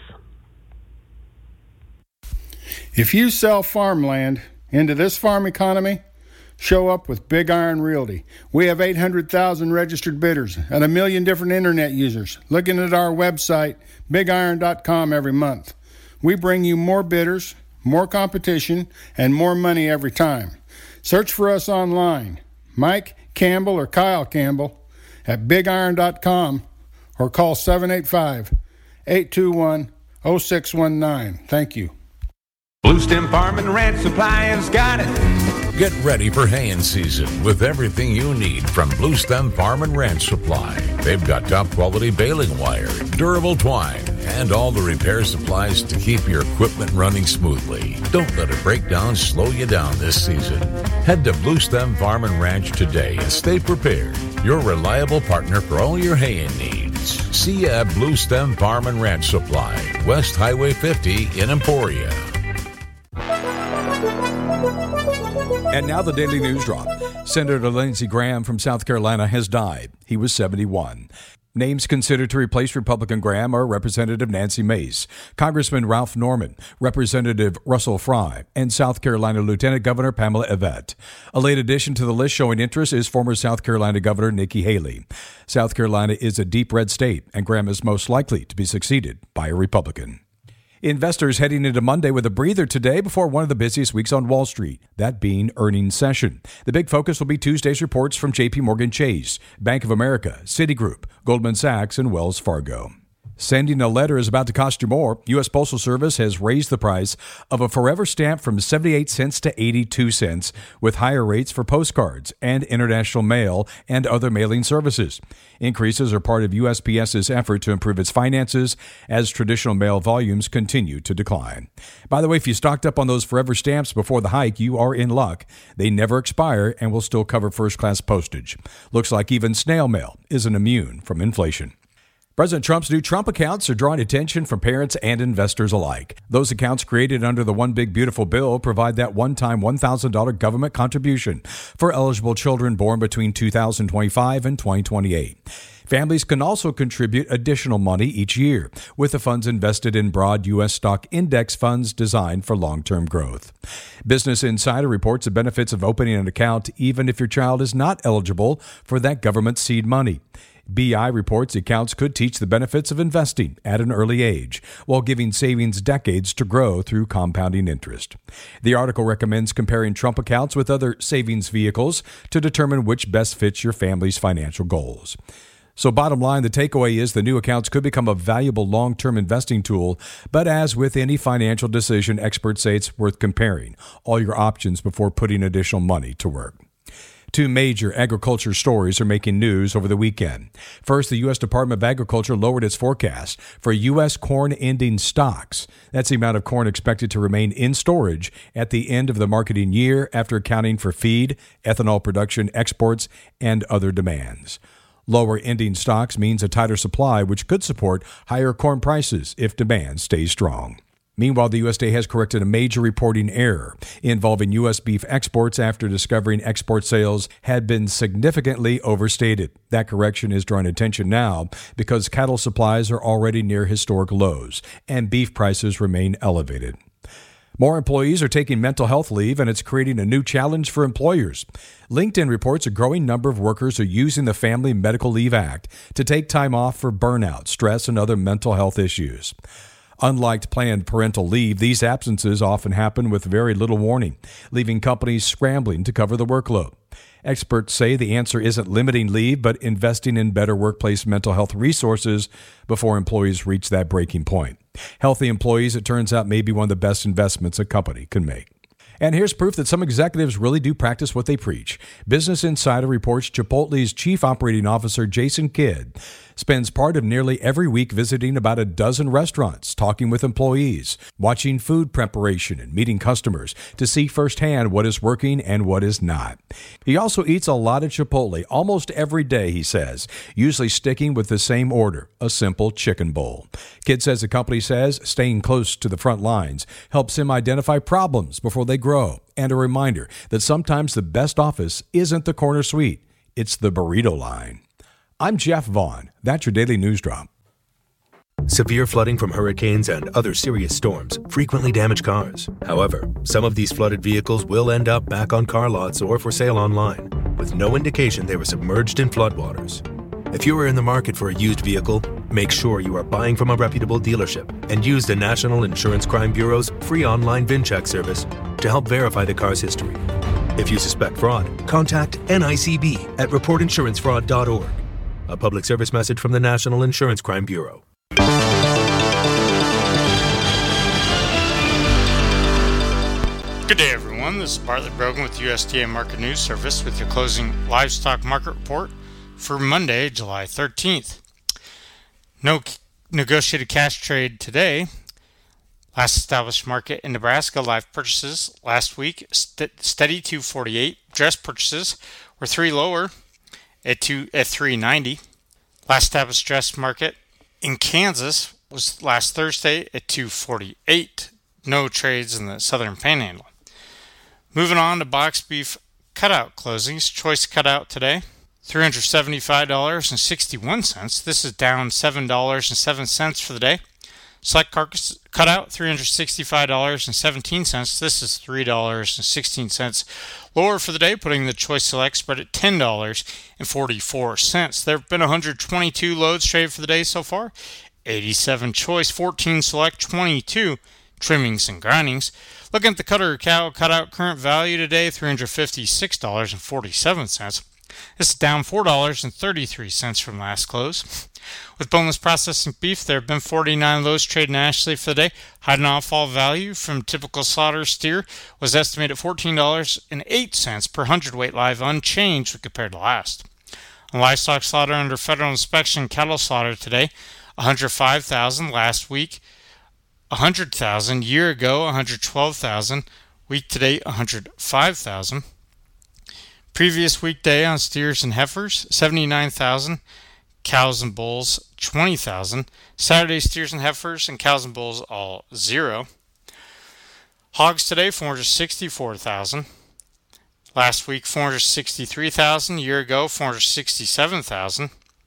If you sell farmland into this farm economy, show up with Big Iron Realty. We have eight hundred thousand registered bidders and a million different internet users looking at our website, big iron dot com, every month. We bring you more bidders, more competition, and more money every time. Search for us online, Mike Campbell or Kyle Campbell, at big iron dot com, or call seven eight five, eight two one, oh six one nine. Thank you. Blue Stem Farm and Ranch Supply has got it. Get ready for haying season with everything you need from Blue Stem Farm and Ranch Supply. They've got top quality baling wire, durable twine, and all the repair supplies to keep your equipment running smoothly. Don't let a breakdown slow you down this season. Head to Blue Stem Farm and Ranch today and stay prepared. Your reliable partner for all your haying needs. See you at Blue Stem Farm and Ranch Supply, West Highway fifty in Emporia. And now the Daily News Drop. Senator Lindsey Graham from South Carolina has died. He was seventy-one. Names considered to replace Republican Graham are Representative Nancy Mace, Congressman Ralph Norman, Representative Russell Fry, and South Carolina Lieutenant Governor Pamela Yvette. A late addition to the list showing interest is former South Carolina Governor Nikki Haley. South Carolina is a deep red state, and Graham is most likely to be succeeded by a Republican. Investors heading into Monday with a breather today before one of the busiest weeks on Wall Street, that being earnings session. The big focus will be Tuesday's reports from J P Morgan Chase, Bank of America, Citigroup, Goldman Sachs, and Wells Fargo. Sending a letter is about to cost you more. U S. Postal Service has raised the price of a Forever stamp from seventy-eight cents to eighty-two cents, with higher rates for postcards and international mail and other mailing services. Increases are part of U S P S's effort to improve its finances as traditional mail volumes continue to decline. By the way, if you stocked up on those Forever stamps before the hike, you are in luck. They never expire and will still cover first-class postage. Looks like even snail mail isn't immune from inflation. President Trump's new Trump accounts are drawing attention from parents and investors alike. Those accounts created under the One Big Beautiful Bill provide that one-time one thousand dollars government contribution for eligible children born between two thousand twenty-five and twenty twenty-eight. Families can also contribute additional money each year, with the funds invested in broad U S stock index funds designed for long-term growth. Business Insider reports the benefits of opening an account even if your child is not eligible for that government seed money. B I reports accounts could teach the benefits of investing at an early age, while giving savings decades to grow through compounding interest. The article recommends comparing Trump accounts with other savings vehicles to determine which best fits your family's financial goals. So bottom line, the takeaway is the new accounts could become a valuable long-term investing tool, but as with any financial decision, experts say it's worth comparing all your options before putting additional money to work. Two major agriculture stories are making news over the weekend. First, the U S. Department of Agriculture lowered its forecast for U S corn ending stocks. That's the amount of corn expected to remain in storage at the end of the marketing year after accounting for feed, ethanol production, exports, and other demands. Lower ending stocks means a tighter supply, which could support higher corn prices if demand stays strong. Meanwhile, the U S D A has corrected a major reporting error involving U S beef exports after discovering export sales had been significantly overstated. That correction is drawing attention now because cattle supplies are already near historic lows and beef prices remain elevated. More employees are taking mental health leave, and it's creating a new challenge for employers. LinkedIn reports a growing number of workers are using the Family Medical Leave Act to take time off for burnout, stress, and other mental health issues. Unlike planned parental leave, these absences often happen with very little warning, leaving companies scrambling to cover the workload. Experts say the answer isn't limiting leave, but investing in better workplace mental health resources before employees reach that breaking point. Healthy employees, it turns out, may be one of the best investments a company can make. And here's proof that some executives really do practice what they preach. Business Insider reports Chipotle's chief operating officer, Jason Kidd, spends part of nearly every week visiting about a dozen restaurants, talking with employees, watching food preparation, and meeting customers to see firsthand what is working and what is not. He also eats a lot of Chipotle almost every day, he says, usually sticking with the same order, a simple chicken bowl. Kidd says the company says staying close to the front lines helps him identify problems before they grow, and a reminder that sometimes the best office isn't the corner suite, it's the burrito line. I'm Jeff Vaughn. That's your Daily News Drop. Severe flooding from hurricanes and other serious storms frequently damage cars. However, some of these flooded vehicles will end up back on car lots or for sale online, with no indication they were submerged in floodwaters. If you are in the market for a used vehicle, make sure you are buying from a reputable dealership and use the National Insurance Crime Bureau's free online VinCheck service to help verify the car's history. If you suspect fraud, contact N I C B at report insurance fraud dot org. A public service message from the National Insurance Crime Bureau. Good day, everyone. This is Bartlett Brogan with U S D A Market News Service with your closing livestock market report for Monday, July thirteenth. No negotiated cash trade today. Last established market in Nebraska, live purchases last week st- steady two forty-eight. Dress purchases were three lower at two at three ninety. Last established dress market in Kansas was last Thursday at two forty-eight. No trades in the Southern Panhandle. Moving on to box beef cutout closings. Choice cutout today, three hundred seventy-five dollars and sixty-one cents. This is down seven dollars and seven cents for the day. Select carcass cutout, three hundred sixty-five dollars and seventeen cents. This is three dollars and sixteen cents lower for the day, putting the choice select spread at ten dollars and forty-four cents. There have been one hundred twenty-two loads traded for the day so far. eighty-seven choice, fourteen select, twenty-two trimmings and grindings. Looking at the cutter cow cutout current value today, three hundred fifty-six dollars and forty-seven cents. This is down four dollars and thirty-three cents from last close. With boneless processing beef, there have been forty-nine loads traded nationally for the day. Hide and offal value from typical slaughter steer was estimated at fourteen dollars and eight cents per hundredweight live, unchanged when compared to last. On livestock slaughter under federal inspection, cattle slaughter today, one hundred five thousand last week, one hundred thousand year ago, one hundred twelve thousand, week to date one hundred five thousand. Previous weekday on steers and heifers, seventy-nine thousand, cows and bulls twenty thousand. Saturday steers and heifers and cows and bulls all zero. Hogs today four hundred sixty-four thousand. Last week four hundred sixty-three thousand, year ago four hundred sixty-seven thousand.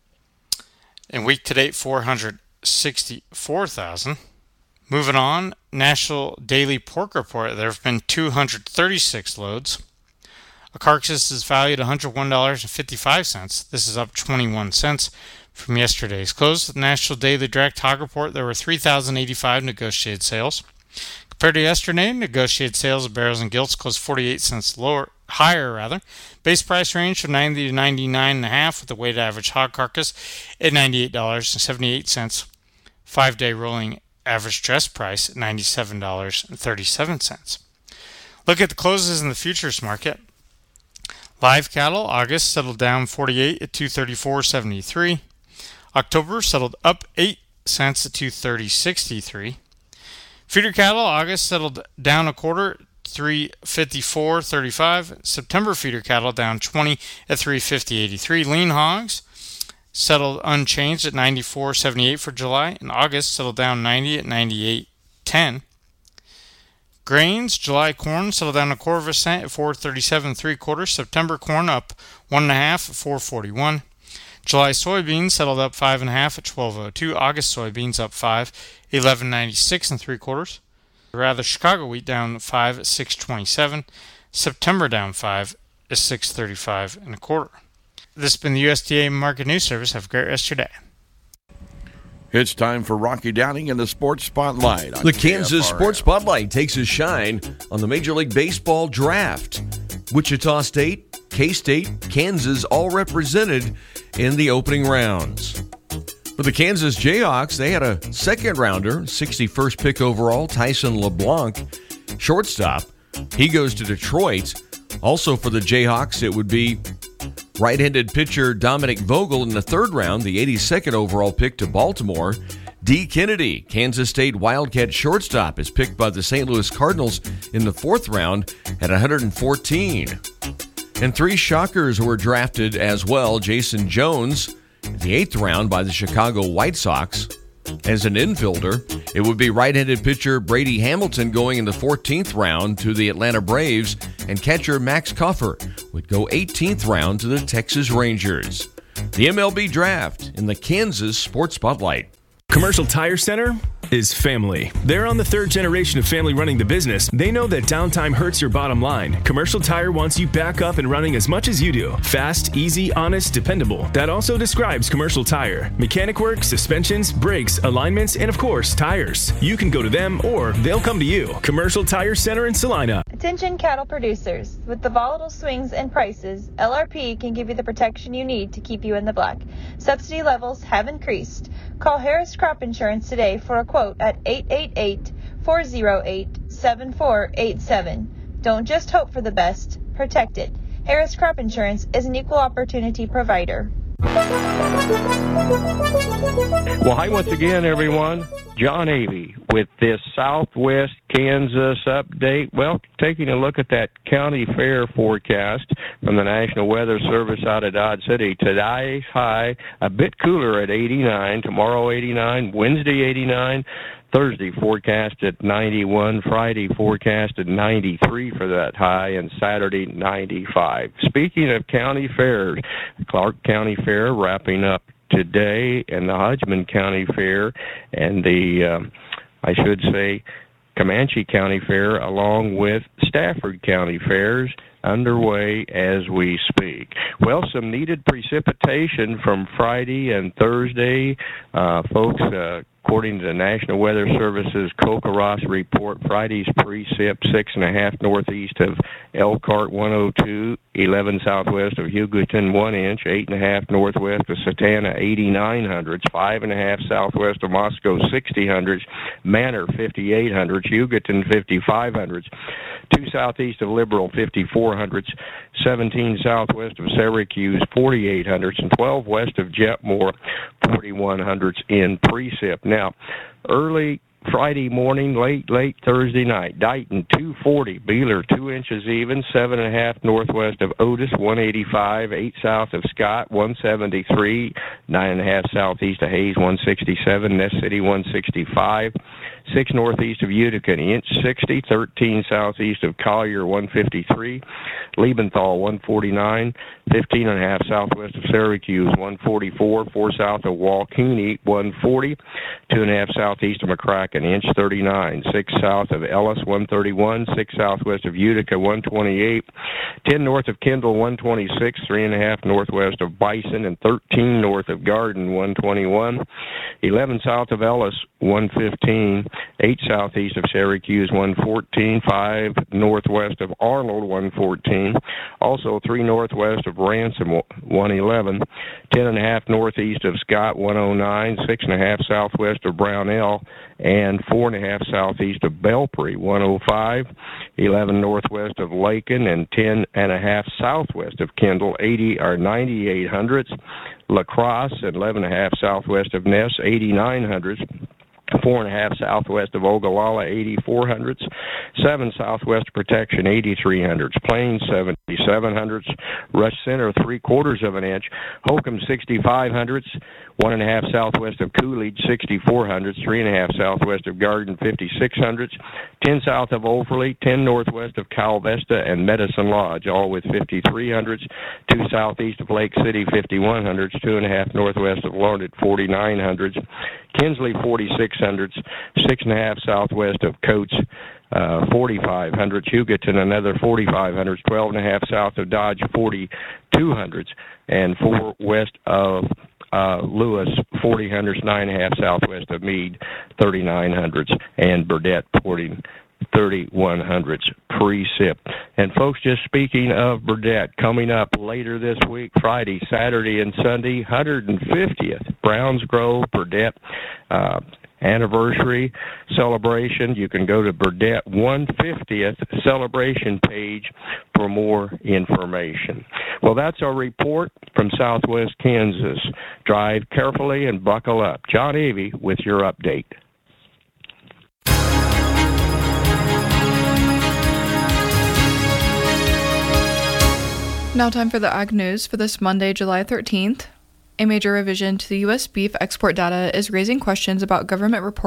And week to date four hundred sixty-four thousand. Moving on, National Daily Pork Report, there have been two hundred thirty-six loads. A carcass is valued one hundred one dollars and fifty-five cents. This is up twenty-one cents from yesterday's close. The National Daily Direct Hog Report, there were three thousand eighty-five negotiated sales. Compared to yesterday, negotiated sales of barrels and gilts closed forty-eight cents lower, higher rather. Base price range from ninety to ninety-nine and a half, with the weighted average hog carcass at ninety-eight dollars and seventy-eight cents. Five-day rolling average dress price at ninety-seven dollars and thirty-seven cents. Look at the closes in the futures market. Live cattle, August settled down forty-eight at two thirty-four seventy-three. October settled up eight cents at two thirty sixty-three. Feeder cattle, August settled down a quarter, three fifty-four thirty-five. September feeder cattle down twenty at three fifty eighty-three. Lean hogs settled unchanged at ninety-four seventy-eight for July, and August settled down ninety at ninety-eight ten. Grains, July corn settled down a quarter of a cent at four thirty-seven three quarters. September corn up one and a half at four forty-one. July soybeans settled up five and a half at twelve oh two. August soybeans up five, eleven ninety-six and three quarters. Rather, Chicago wheat down five at six twenty-seven. September down five at six thirty-five and a quarter. This has been the U S D A Market News Service. Have a great rest of your day. It's time for Rocky Downing in the Sports Spotlight. The Kansas Sports Spotlight takes a shine on the Major League Baseball draft. Wichita State, K-State, Kansas all represented in the opening rounds. For the Kansas Jayhawks, they had a second rounder, sixty-first pick overall, Tyson LeBlanc, shortstop. He goes to Detroit. Also for the Jayhawks, it would be right-handed pitcher Dominic Vogel in the third round, the eighty-second overall pick to Baltimore. D. Kennedy, Kansas State Wildcat shortstop, is picked by the Saint Louis Cardinals in the fourth round at one hundred fourteen. And three shockers were drafted as well. Jason Jones, in the eighth round by the Chicago White Sox. As an infielder, it would be right-handed pitcher Brady Hamilton going in the fourteenth round to the Atlanta Braves, and catcher Max Cuffer would go eighteenth round to the Texas Rangers. The M L B Draft in the Kansas Sports Spotlight. Commercial Tire Center is family. They're on the third generation of family running the business. They know that downtime hurts your bottom line. Commercial Tire wants you back up and running as much as you do. Fast, easy, honest, dependable. That also describes Commercial Tire. Mechanic work, suspensions, brakes, alignments, and of course, tires. You can go to them or they'll come to you. Commercial Tire Center in Salina. Attention cattle producers. With the volatile swings in prices, L R P can give you the protection you need to keep you in the black. Subsidy levels have increased. Call Harris Crop Insurance today for a quote at eight eight eight, four oh eight, seven four eight seven. Don't just hope for the best, protect it. Harris Crop Insurance is an equal opportunity provider. Well, hi once again, everyone. John Avey with this Southwest Kansas update. Well, taking a look at that county fair forecast from the National Weather Service out of Dodge City. Today's high a bit cooler at eighty-nine, tomorrow eighty-nine, Wednesday eighty-nine, Thursday forecast at ninety-one, Friday forecast at ninety-three for that high, and Saturday ninety-five. Speaking of county fairs, Clark County Fair wrapping up today, and the Hodgman County Fair and the, um, I should say, Comanche County Fair, along with Stafford County Fairs, underway as we speak. Well, some needed precipitation from Friday and Thursday. Uh, folks, uh, according to the National Weather Service's Kokoros report, Friday's precip six and a half northeast of Elkhart, one oh two, eleven southwest of Hugoton, one inch, eight and a half northwest of Satana, eighty-nine hundredths, five and a half southwest of Moscow, sixty hundredths, Manor, fifty-eight hundredths, Hugoton, fifty-five hundredths, two southeast of Liberal, fifty-four hundredths, seventeen southwest of Syracuse, forty-eight hundredths, and twelve west of Jetmore, forty-one hundredths in precip. Now, early Friday morning, late, late Thursday night, Dighton, two forty, Beeler, two inches even, seven and a half northwest of Otis, one eighty-five, eight south of Scott, one seventy-three, nine and a half southeast of Hayes, one sixty-seven, Ness City, one sixty-five, six northeast of Utica, an inch sixty, thirteen southeast of Collier, one fifty-three, Liebenthal, one forty-nine, fifteen and a half southwest of Syracuse, one forty-four, four south of Walkeny, one forty, two and a half southeast of McCracken, inch thirty-nine, six south of Ellis, one thirty-one, six southwest of Utica, one twenty-eight, ten north of Kendall, one twenty-six, three and a half northwest of Bison, and thirteen north of Garden, one twenty-one, eleven south of Ellis, one fifteen, eight southeast of Syracuse, one fourteen, five northwest of Arnold, one fourteen, also three northwest of Ransom, one eleven, ten and a half northeast of Scott, one oh nine, six and a half southwest of Brownell, and four and a half southeast of Belpre, one oh five, eleven northwest of Lakin, and ten and a half southwest of Kendall, eighty or ninety-eight hundredths, La Crosse, and eleven and a half southwest of Ness, eighty-nine hundredths, four and a half southwest of Ogallala, eighty-four hundredths, seven southwest Protection, eighty-three hundredths, Plains, seventy-seven hundredths, Rush Center, three quarters of an inch, Holcomb, sixty-five hundredths, one and a half southwest of Coolidge, sixty-four hundredths, three and a half southwest of Garden, fifty-six hundredths, ten south of Overley, ten northwest of Calvesta and Medicine Lodge, all with fifty-three hundredths, two southeast of Lake City, fifty-one hundredths, two and a half northwest of Larned, forty-nine hundredths, Kinsley, forty-six hundredths, six and a half southwest of Coates, uh, forty-five hundredths, Hugoton, another forty-five hundredths, twelve and a half south of Dodge, forty-two hundredths, and four west of uh, Lewis, forty hundredths, nine and a half southwest of Meade, thirty-nine hundredths, and Burdett, forty thirty-one hundredths precip. And folks, just speaking of Burdett, coming up later this week, Friday, Saturday, and Sunday, one hundred fiftieth Browns Grove Burdett uh, anniversary celebration. You can go to Burdett one hundred fiftieth celebration page for more information. Well, that's our report from Southwest Kansas. Drive carefully and buckle up. John Avey with your update. Now time for the Ag News for this Monday, July thirteenth. A major revision to the U S beef export data is raising questions about government reporting